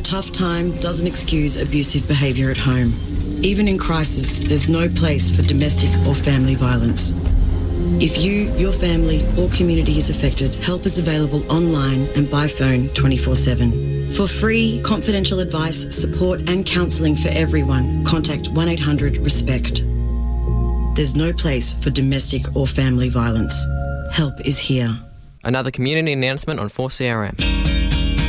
tough time doesn't excuse abusive behaviour at home. Even in crisis, there's no place for domestic or family violence. If you, your family or community is affected, help is available online and by phone 24/7. For free, confidential advice, support and counselling for everyone, contact 1-800-RESPECT. There's no place for domestic or family violence. Help is here. Another community announcement on 4CRM.